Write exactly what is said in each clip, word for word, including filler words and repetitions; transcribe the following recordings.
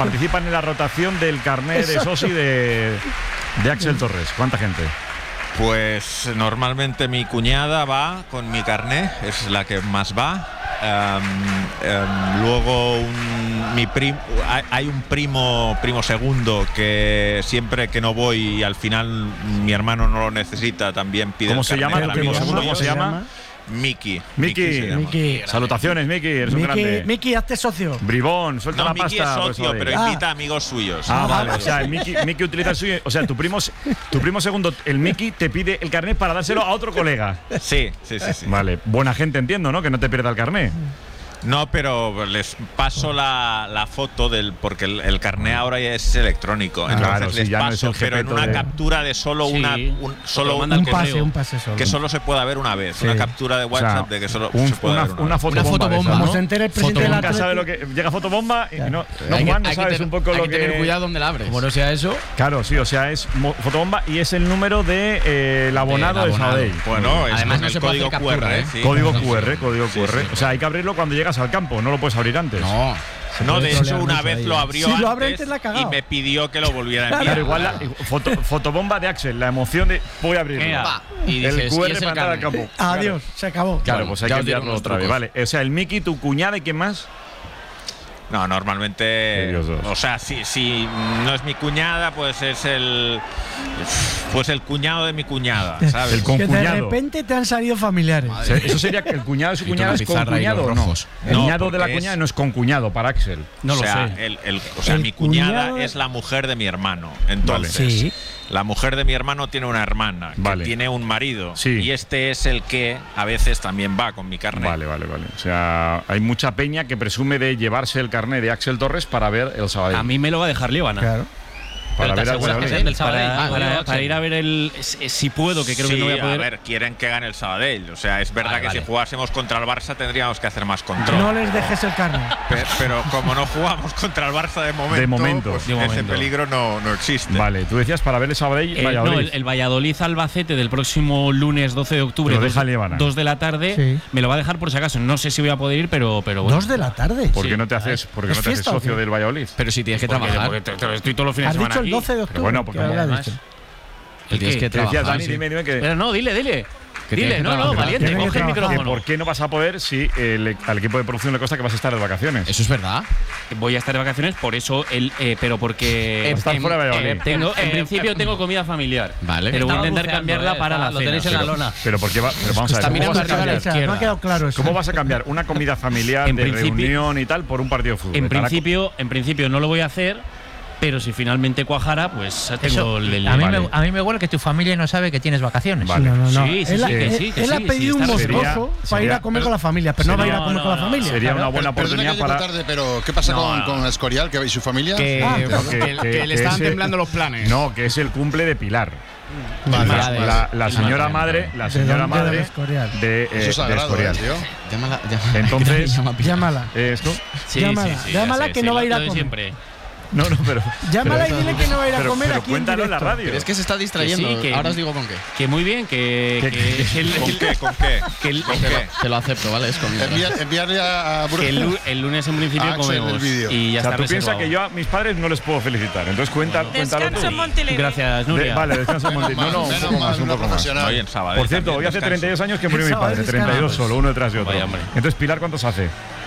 participan en la rotación del carnet de soci de, de Axel Torres? ¿Cuánta gente? Pues normalmente mi cuñada va con mi carné, es la que más va. Um, um, luego un, mi prim, hay, hay un primo primo segundo que siempre que no voy y al final mi hermano no lo necesita, también pide. ¿Cómo se llama el primo segundo? ¿Cómo se llama? Miki. Miki. Miki. Salutaciones, Miki. Eres un grande. Miki, hazte socio. Bribón, suelta no, la Miki pasta. es socio, pues, pero invita a amigos suyos. Ah, vale. O sea, el Miki, Miki utiliza el suyo. O sea, tu primo, tu primo segundo, el Miki, te pide el carnet para dárselo a otro colega. Sí, sí, sí, sí. Vale. Buena gente, entiendo, ¿no? Que no te pierda el carnet. No, pero les paso la, la foto del porque el, el carné ahora ya es electrónico. Entonces claro, sí, les ya no paso, es el pero en una de... captura de solo sí, una un, solo manda un al pase, correo. un pase solo. Que solo se pueda ver una vez. Sí. Una captura de WhatsApp o sea, de que solo un, se puede una, ver una, una vez. fotobomba. Una fotobomba, ¿no? Como se entere el presidente del Nunca Atlético. sabe lo que llega fotobomba y no, no, hay que, Juan, no hay que sabes ten- un poco hay lo que que tener cuidado donde la abres. Como no sea eso. Claro, sí, o sea, es mo- fotobomba y es el número de eh, el abonado Del de abonado. Sabadell. Bueno, es Además con no el se puede código hacer Q R, captura, ¿eh? ¿eh? Sí. Código Sí, sí. Q R, código Sí, Q R. sí. O sea, hay que abrirlo cuando llegas al campo, no lo puedes abrir antes. No. No, puede de hecho, trolear una mucho vez ahí. lo abrió Si lo abre antes antes, la ha cagado. y me pidió que lo volviera a Claro. enviar. Pero igual la foto, fotobomba de Axel, la emoción de voy a abrirlo. Pa. Y el dices, Q y R es el para entrar al carnet. campo. Adiós, se acabó. Claro, Bueno, pues hay ya que os diré enviarlo unos otra vez. trucos. Vale, o sea, el Miki, tu cuñada y quién más. No, normalmente. Ellos dos. O sea, si, si no es mi cuñada, pues es el. Pues el cuñado de mi cuñada, ¿sabes? El Que de concuñado. repente te han salido familiares. O sea, eso sería que el cuñado de su Quito cuñada una es pizarra y concuñado los o no. rojos. El No, cuñado de la porque cuñada es- no es concuñado para Axel. No o lo sea, sé. El, el- o sea El mi cuñada cuñado- es la mujer de mi hermano. Entonces, Sí. la mujer de mi hermano tiene una hermana, Vale. que tiene un marido. Sí. Y este es el que a veces también va con mi carnet. Vale, vale, vale. O sea, hay mucha peña que presume de llevarse el carnet de Axel Torres para ver el Sabadell. A mí me lo va a dejar Líbana. Claro. para Pero ver te al aseguras que Sabadell. sean del Sabadell. Para- Para, para- para ir a ver el. Si si puedo, que creo sí, que no voy a poder. a ver, quieren que gane el Sabadell. O sea, es verdad Vale, que vale. si jugásemos contra el Barça tendríamos que hacer más control. No les dejes el carnet. Pe- Pero como no jugamos contra el Barça de momento, De momento. pues De ese momento. peligro no, no existe. Vale, tú decías para ver el Sabadell, Eh, Valladolid. no, el, el Valladolid-Albacete del próximo lunes doce de octubre, Lo dos, deja Líbana. dos de la tarde. Sí. Me lo va a dejar por si acaso. No sé si voy a poder ir, pero, pero bueno. Dos de la tarde. ¿Por qué sí. no te haces, por qué ¿Es no te haces fiesta o socio qué? del Valladolid? Pero si tienes que Porque- trabajar. porque te- te- estoy todos los fines Has de semana dicho el aquí. doce de octubre. bueno, porque que como habrá además- dicho. Que tienes que Te decías, trabajar. Dani, sí. dime, dime que. Pero no, dile, dile. Que Dile, tienes que no, no, trabajar. valiente, Tiene que coge el trabajar. que micrófono. ¿Por qué no vas a poder si el- al equipo de producción le consta que vas a estar de vacaciones? Eso es verdad. Voy a estar de vacaciones, por eso, el, eh, pero porque. Eh, Estar em, fuera de eh, Valladolid. tengo, en eh, principio eh, tengo comida familiar. Vale. Pero voy a Estaba intentar buceando, cambiarla eh, para está- la lo cena. tenéis en la Pero- lona. Pero ¿por qué va? Pero vamos a Está ver, ¿cómo mirando vas a arriba a la cambiar? izquierda. No ha quedado claro eso. ¿Cómo vas a cambiar una comida familiar En de principio- reunión y tal por un partido de fútbol? En Estará principio, en principio no lo voy a hacer, pero si finalmente cuajara, pues tengo Eso, el, el- a, mí Vale. me, a mí me huele que tu familia no sabe que tienes vacaciones. Vale. No, no, no. Sí, sí, él, sí, ha- que él- sí, que él sí, ha sí, pedido está un sería- moscoso para ir sería- a comer con la familia, pero no va a ir a No, comer no, con la no, familia. Sería claro. una buena Perdona oportunidad que llego para. tarde, pero ¿qué pasa No, con, no. con Escorial que y su familia? Que, Ah, que- que- que que le estaban ese- temblando los planes. No, que es el cumple de Pilar. Vale. la, Vale. la- la El señora madre. madre, la ¿De señora dónde era madre de Escorial? de, eh, Eso es de sagrado, Escorial. ¿eh, tío? Llámala, llámala. Entonces- Llámala, Pilar. Llámala. ¿Esto? Sí, Llámala, sí, sí, llámala ya sé, que sí, no va a lo- ir a lo de comer. siempre. No, no, pero. Llámala pero- y dile que no va a ir a pero- comer pero aquí en cuéntalo en la directo. radio. Pero es que se está distrayendo. Que sí, que- Ahora os digo con qué. Que muy bien, que, Que- que, que el, ¿Con el- qué? ¿Con qué? que el- ¿Con que qué? Te lo acepto, ¿vale? Es con Enviar- enviarle a, a que el, lu- Bruno. el lunes en principio Axel, comemos el vídeo. y ya O sea, está tú piensas reservado. que yo a mis padres no les puedo felicitar. Entonces cuenta, cuéntalo Descanso en tú. Montilivi. Gracias, De- Nuria. vale, descansa en Monte. No, no, un Menos poco mal, más, un una poco más. profesional. Hoy en Sabadell Por cierto, también hoy hace descanso. treinta y dos años que murió mi Sábado padre, treinta y dos descanso. solo, uno detrás de otro. Vaya, hombre. Entonces, Pilar, ¿cuántos hace?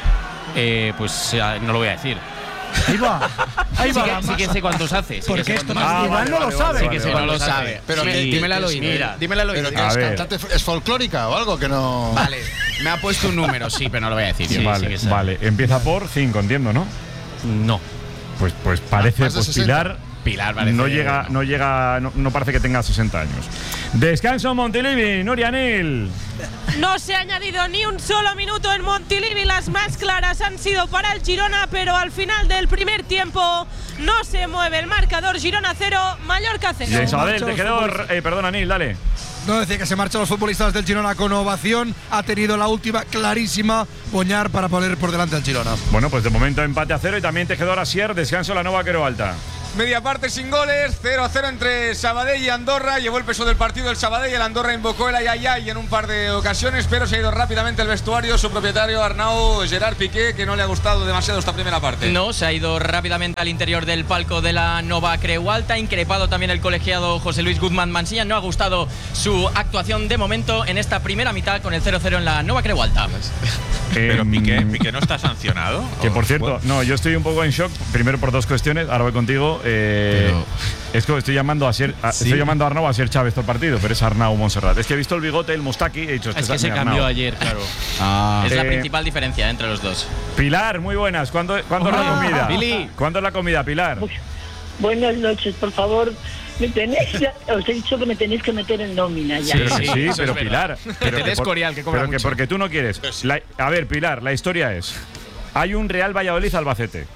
Eh, pues eh, no lo voy a decir. Ahí va. Ahí Sí va. que, sí que sé cuántos hace. Sí Porque que sé esto cuántos no- hace. Iván no lo sabe. Sí que sé No cuántos lo hace. sabe. Pero Sí, que- dímela al que- oído. mira. Dímela al oído. Pero que A es ver. cantante, es folclórica o algo que no. Vale, me ha puesto un número, sí, pero no lo voy a decir. Sí, yo. vale, que sabe. vale. Empieza por cinco, entiendo, ¿no? No. Pues, pues parece, más de pues sesenta. Pilar. Pilar parece- no llega, no llega, no, no parece que tenga sesenta años. Descanso en Montilivi, Nuria Nil. No se ha añadido ni un solo minuto en Montilivi. Las más claras han sido para el Girona, pero al final del primer tiempo no se mueve el marcador. Girona cero, Mallorca Y en cero. Sabadell, macho, tejedor. Eh, perdona, Nil, dale. No, decía que se marchan los futbolistas del Girona con ovación. Ha tenido la última clarísima Boñar para poner por delante al Girona. Bueno, pues de momento empate a cero y también tejedor Asier, descanso la Nova Quero Alta. media parte sin goles, cero a cero entre Sabadell y Andorra. Llevó el peso del partido el Sabadell, el Andorra invocó el ayayay en un par de ocasiones, pero se ha ido rápidamente al vestuario su propietario Arnau Gerard Piqué, que no le ha gustado demasiado esta primera parte. No, se ha ido rápidamente al interior del palco de la Nova Creu Alta, increpado también el colegiado José Luis Guzmán Mansilla. No ha gustado su actuación de momento en esta primera mitad con el cero cero en la Nova Creu Alta. Pero Piqué, Piqué no está sancionado. Que por cierto, no, yo estoy un poco en shock, primero por dos cuestiones, ahora voy contigo. Eh, es que estoy llamando a ser, a, ¿sí? estoy llamando a Arnau a ser Chávez todo el partido, pero es Arnau Montserrat. Es que he visto el bigote, el Mustaki, he dicho, este es que es se Arnau. cambió ayer, claro. Ah. Es la Eh, principal diferencia entre los dos. Pilar, muy buenas. ¿Cuándo, ¿cuándo es la comida? Billy. ¿Cuándo es la comida, Pilar? Buenas noches, por favor. Me tenéis, os he dicho que me tenéis que meter en nómina ya. Sí, sí, sí, pero es Pilar. Pero Te des por- Corial, que cobra pero que mucho. porque tú no quieres. La- a ver, Pilar, la historia es: hay un Real Valladolid-Albacete.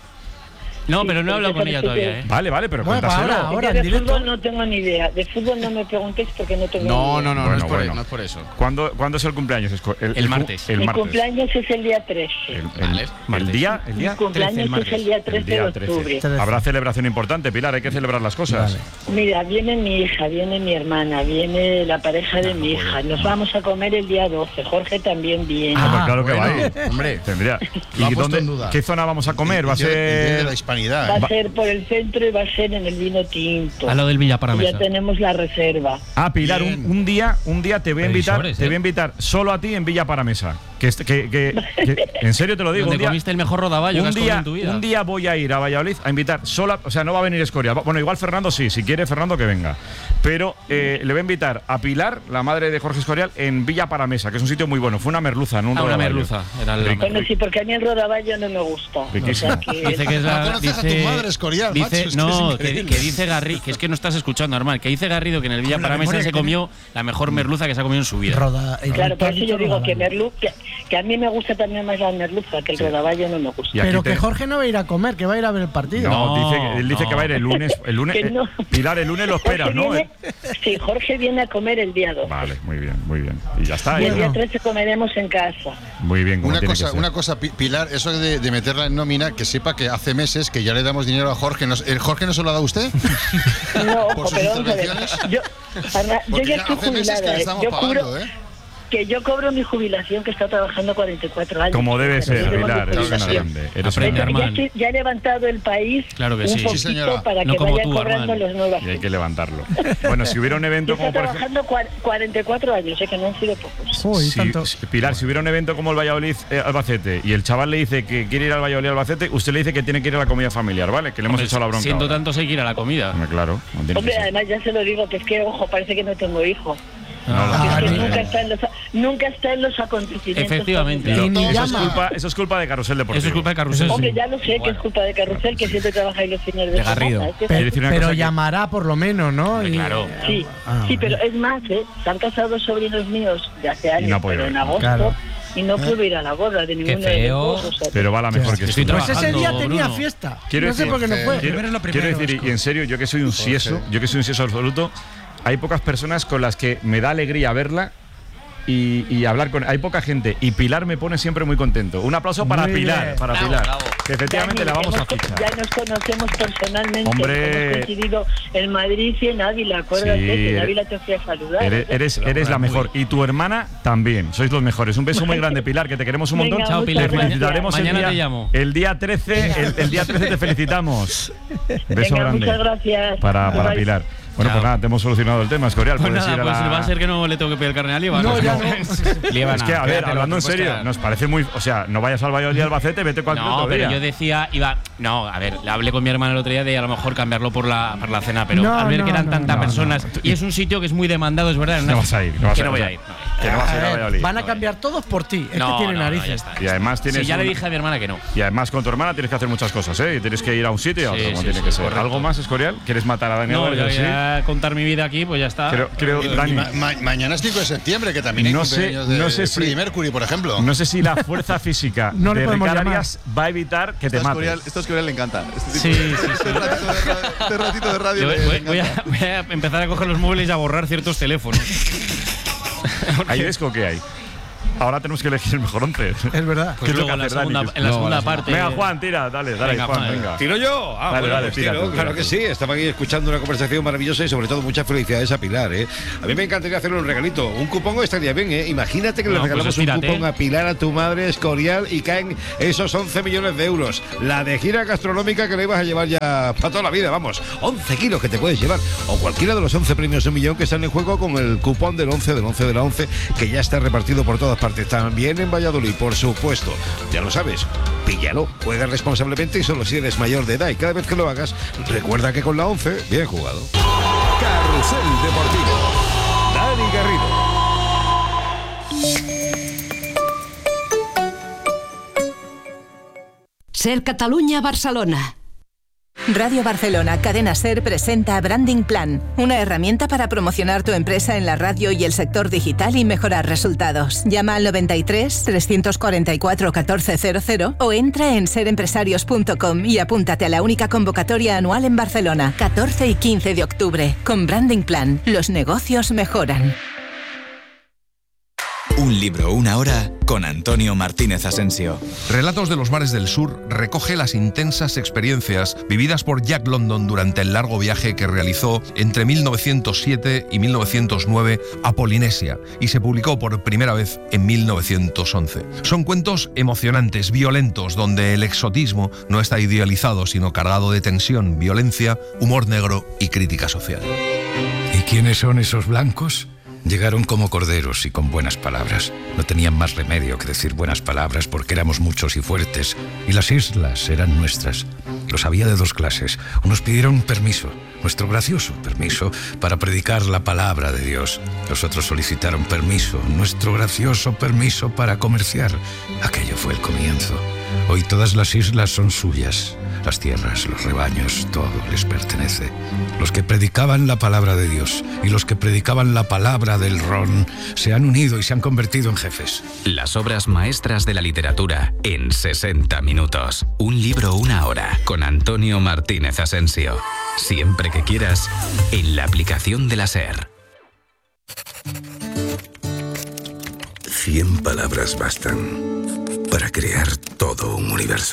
No, Sí, pero no he hablado porque con ella parece todavía, que- ¿eh? Vale, vale, pero Bueno, cuéntaselo. ahora, ahora. Yo en de directo. fútbol no tengo ni idea. De fútbol no me preguntéis porque no tengo No, ni idea. no, no, no, Bueno, es por, bueno. no es por eso. ¿Cuándo, ¿Cuándo es el cumpleaños? Es co- El martes. El Mi martes. cumpleaños es el día trece. El, el- Vale. el Martes. día, el Mi día cumpleaños trece, el es martes. el día el trece de día octubre. trece. Habrá celebración importante, Pilar, hay que celebrar las cosas. Vale. Mira, viene mi hija, viene mi hermana, viene la pareja de mi hija. Nos vamos a comer el día doce. Jorge también viene. Ah, pues claro que bueno, va a ir. hombre. Tendría. Lo ha ¿Y puesto dónde, en duda. qué zona vamos a comer? ¿Va a El día- el día de ser la hispanidad. Va ¿eh? a ser por el centro y va a ser en el vino tinto. A lo del Villa para Y ya Mesa. tenemos la reserva. Ah, Pilar, un, Bien. un día, un día te voy a invitar, Previsores, te ¿eh? voy a invitar solo a ti en Villa Paramesa. Que, est- que, que, que- en serio te lo digo, Donde un día, comiste el mejor rodaballo que un has comido día, en tu vida. un día voy a ir a Valladolid a invitar sola, o sea, no va a venir Escoria. Va- Bueno, igual Fernando sí, si quiere Fernando que venga. Pero eh, le voy a invitar a Pilar, la madre de Jorge Escorial, en Villa Paramesa, que es un sitio muy bueno. Fue una merluza, no un Ah, una rodaballo. merluza. Era el- Rico. Bueno, sí, porque a mí el rodaballo no me gusta. O Riquísimo. sea que- Dice que es la. No conoces a tu dice, madre, Escorial, dice- macho, es que no, es que, increíble. que dice Garrido, que es que no estás escuchando, normal. Que dice Garrido que en el Villa Con la para Mesa memoria se que comió la mejor merluza que se ha comido en su vida. Roda, el Claro, por has eso yo dicho digo que, rodaballo. merlu, que, que a mí me gusta también más la merluza, que el rodaballo no me gusta. Y aquí Pero te- que Jorge no va a ir a comer, que va a ir a ver el partido. No, No, dice, que- él dice no. que va a ir el lunes. El lunes Que no. eh, Pilar, el lunes lo esperas, Jorge ¿no? viene- sí, Jorge viene a comer el día doce. Vale, muy bien, muy bien. Y ya está. Y el ¿eh? día trece comeremos en casa. Muy bien, como Una tiene cosa, que ser. una cosa, Pi- Pilar, eso de, de meterla en nómina, que sepa que hace meses que ya le damos dinero a Jorge. ¿Nos- ¿El Jorge no se lo ha dado a usted? No, ¿Por ojo, sus pero vamos a ver. intervenciones? Yo, Ana, yo Porque ya ya estoy hace meses jubilada. que le ¿eh? estamos Yo pagando, cubro, ¿eh? que yo cobro mi jubilación, que está trabajando cuarenta y cuatro años. Como debe O sea, ser, yo tengo mi Pilar, eres una jubilación. grande. Eres Aprende, una Ya, grande. Armand. estoy- ya he levantado el país Claro que un sí. poquito Sí, señora. para No que como vaya tú, cobrando Armand. los nuevos. Y hay que levantarlo. Bueno, si hubiera un Yo evento estoy como por ejemplo. trabajando cua- cuarenta y cuatro años, eh, que no han sido pocos. Uy, Si- tanto. si- Pilar, si hubiera un evento como el Valladolid eh, Albacete y el chaval le dice que quiere ir al Valladolid Albacete, usted le dice que tiene que ir a la comida familiar, ¿vale? Que le hemos Hombre, echado la bronca. Siendo ahora. tanto hay que ir a la comida. Hombre, claro, no tiene Hombre, que ser. además ya se lo digo, que es que, ojo, parece que no tengo hijo. No, Ah, no, Es que no, no, nunca, no. está en los, nunca está en los acontecimientos. Efectivamente. Pero Y ni eso, es llama. culpa, eso es culpa de Carrusel Deportivo. Eso es culpa de Carrusel. Hombre, ya lo sé que es culpa de Carrusel, que siempre trabaja ahí los fines de, De Garrido. semana. Es que- Quiero decir una Pero cosa que- llamará por lo menos, ¿no? Hombre, Y- claro. Sí, Ah, sí, vale. pero es más, ¿eh? Se han casado sobrinos míos de hace años, no ha podido pero en ir. agosto, Claro. y no pude ir a la boda de ninguno de feo. los dos. O sea, Pero va la mejor que Estoy suya. Pues ese trabajando, día tenía Bruno. fiesta. Quiero no sé decir, por qué no fue. Quiero, Primero es lo quiero primero, decir, y- Vasco. y en serio, yo que soy un sieso, yo que soy un sieso absoluto, hay pocas personas con las que me da alegría verla y, y hablar con. Hay poca gente y Pilar me pone siempre muy contento. Un aplauso para Muy Pilar, bien. para Bravo, Pilar, bravo. que efectivamente Dani, la vamos a hemos- fichar. Ya nos conocemos personalmente. Hombre. Hemos coincidido en Madrid y en Ávila. Acuérdate Sí, que en eres- Ávila te fui a saludar. Eres, eres, eres la mejor. Y tu hermana también. Sois los mejores. Un beso muy grande, Pilar, que te queremos un Venga, montón. Chao, muchas Pilar. Te felicitaremos el Mañana día, te llamo. el día trece. El, el día trece te felicitamos. Beso Venga, grande. muchas gracias. Para, para Bye. Pilar. Bueno, pues Chao. nada, te hemos solucionado el tema, Escorial. Pues Puedes nada, ir a pues la- va a ser que no le tengo que pedir carne a Líbano. No, ya no. Líbana, Es que, a ver, quédatelo, hablando en te puedes serio, quedar. nos parece muy. O sea, no vayas al Valladolid Albacete, vete cualquier No, otro pero día. yo decía, iba. No, a ver, le hablé con mi hermana el otro día de a lo mejor cambiarlo por la, por la cena, pero No, al ver no, que eran no, tantas no, personas no. y es un sitio que es muy demandado, es verdad. No vas a ir, no vas que a no ir. voy a ir. no. Que no vas a ir a A ver, Valladolid. van a cambiar todos por ti. Es No, que tiene no, no, narices. ya está. Y además tienes. Sí, ya le un- dije a mi hermana que no. Y además con tu hermana tienes que hacer muchas cosas, ¿eh? Y tienes que ir a un sitio y a otro, Sí, como sí, tiene sí, que ser. correcto. ¿Algo más, Escorial? ¿Quieres matar a Dani No, Álvarez? ya, Sí. ya contar mi vida aquí, pues ya está. Creo, creo, Dani, Ma- ma- mañana es cinco de septiembre, que también hay No sé- cumpleaños de no sé si- Freddie Mercury, por ejemplo. no sé si la fuerza física No le de podemos Ricard llamar. Arias va a evitar que te Esto a mates. Escorial- esto a Escorial le encanta. Este, Sí, sí, sí. este ratito de ra- este ratito de radio Yo le- voy, le voy a, encanta. voy a empezar a coger los móviles y a borrar ciertos teléfonos. ¿Hay desco o qué hay? ahora tenemos que elegir el mejor once. Es verdad. ¿Qué es lo que luego en la hace Dani? segunda, en la No, segunda la parte. Venga, Juan, tira, dale, dale, Venga, Juan, Juan, venga. ¿Tiro yo? Ah, Dale, bueno, dale, pues tira tiro, tú, claro tira que tú. sí. Estaba aquí escuchando una conversación maravillosa y sobre todo muchas felicidades a Pilar, ¿eh? A mí me encantaría hacerle un regalito. Un cupón estaría bien, ¿eh? Imagínate que le No, pues regalamos un estírate. cupón a Pilar, a tu madre, Escorial, y caen esos once millones de euros. La de gira gastronómica que le ibas a llevar ya para toda la vida, vamos. once kilos que te puedes llevar. O cualquiera de los once premios de un millón que están en juego con el cupón del once del once de la once, que ya está repartido por todas partes. También en Valladolid, por supuesto. Ya lo sabes, píllalo, juega responsablemente y solo si eres mayor de edad. Y cada vez que lo hagas, recuerda que con la once, bien jugado. Carrusel Deportivo. Dani Garrido. Ser Catalunya, Barcelona. Radio Barcelona Cadena Ser presenta Branding Plan, una herramienta para promocionar tu empresa en la radio y el sector digital y mejorar resultados. Llama al noventa y tres, trescientos cuarenta y cuatro, catorce cero cero o entra en ser empresarios punto com y apúntate a la única convocatoria anual en Barcelona, catorce y quince de octubre. Con Branding Plan, los negocios mejoran. Un libro, una hora, con Antonio Martínez Asensio. Relatos de los mares del sur recoge las intensas experiencias vividas por Jack London durante el largo viaje que realizó entre mil novecientos siete y mil novecientos nueve a Polinesia y se publicó por primera vez en mil novecientos once. Son cuentos emocionantes, violentos, donde el exotismo no está idealizado, sino cargado de tensión, violencia, humor negro y crítica social. ¿Y quiénes son esos blancos? Llegaron como corderos y con buenas palabras. No tenían más remedio que decir buenas palabras porque éramos muchos y fuertes, y las islas eran nuestras. Los había de dos clases. Unos pidieron permiso, nuestro gracioso permiso, para predicar la palabra de Dios. Los otros solicitaron permiso, nuestro gracioso permiso para comerciar. Aquello fue el comienzo. Hoy todas las islas son suyas. Las tierras, los rebaños, todo les pertenece. Los que predicaban la palabra de Dios y los que predicaban la palabra del ron se han unido y se han convertido en jefes. Las obras maestras de la literatura en sesenta minutos. Un libro, una hora, con Antonio Martínez Asensio. Siempre que quieras, en la aplicación de la SER. Cien palabras bastan para crear todo un universo.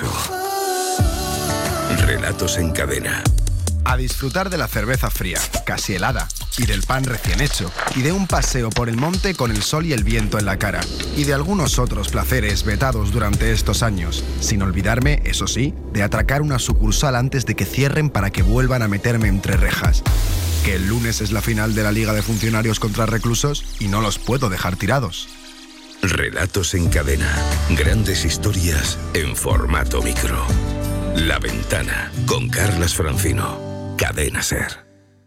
Relatos en cadena. A disfrutar de la cerveza fría, casi helada, y del pan recién hecho, y de un paseo por el monte con el sol y el viento en la cara, y de algunos otros placeres vetados durante estos años, sin olvidarme, eso sí, de atracar una sucursal antes de que cierren para que vuelvan a meterme entre rejas. Que el lunes es la final de la Liga de Funcionarios contra Reclusos y no los puedo dejar tirados. Relatos en cadena. Grandes historias en formato micro. La Ventana, con Carlas Francino. Cadena SER.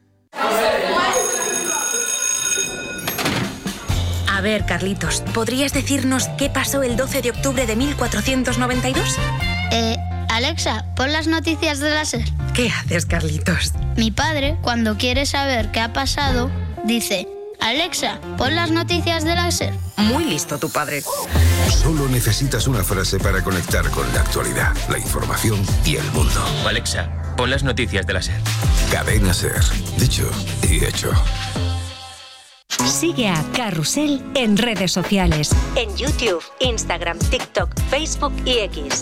A ver, Carlitos, ¿podrías decirnos qué pasó el doce de octubre de mil cuatrocientos noventa y dos? Eh, Alexa, pon las noticias de la SER. ¿Qué haces, Carlitos? Mi padre, cuando quiere saber qué ha pasado, dice: Alexa, pon las noticias de la SER. Muy listo tu padre. Solo necesitas una frase para conectar con la actualidad, la información y el mundo. Alexa, pon las noticias de la SER. Cadena SER. Dicho y hecho. Sigue a Carrusel en redes sociales. En YouTube, Instagram, TikTok, Facebook y X.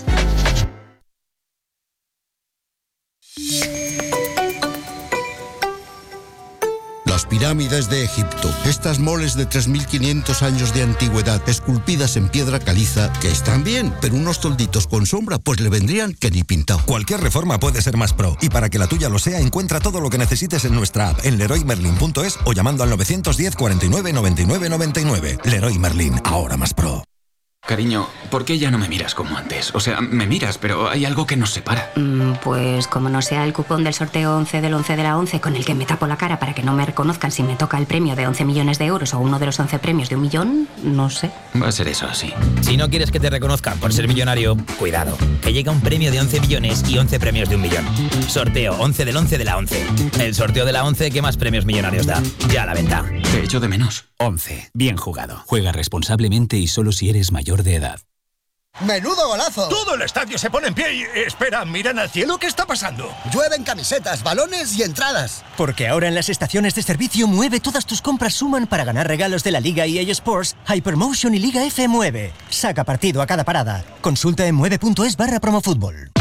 Las pirámides de Egipto, estas moles de tres mil quinientos años de antigüedad, esculpidas en piedra caliza, que están bien, pero unos tolditos con sombra, pues le vendrían que ni pintado. Cualquier reforma puede ser más pro, y para que la tuya lo sea, encuentra todo lo que necesites en nuestra app, en leroy merlin punto es o llamando al novecientos diez, cuarenta y nueve, noventa y nueve, noventa y nueve. Leroy Merlin, ahora más pro. Cariño, ¿por qué ya no me miras como antes? O sea, me miras, pero hay algo que nos separa. Mm, pues como no sea el cupón del sorteo once del once de la once con el que me tapo la cara para que no me reconozcan si me toca el premio de once millones de euros o uno de los once premios de un millón, no sé. Va a ser eso, sí. Si no quieres que te reconozcan por ser millonario, cuidado, que llega un premio de once millones y once premios de un millón. Sorteo once del once de la once. El sorteo de la once que más premios millonarios da. Ya a la venta. Te echo de menos. once. Bien jugado. Juega responsablemente y solo si eres mayor de edad. ¡Menudo golazo! Todo el estadio se pone en pie y... Espera, miran al cielo, ¿qué está pasando? Llueven camisetas, balones y entradas. Porque ahora en las estaciones de servicio Mueve todas tus compras suman para ganar regalos de la Liga E A Sports, Hypermotion y Liga F Mueve. Saca partido a cada parada. Consulta en mueve punto es barra promofútbol.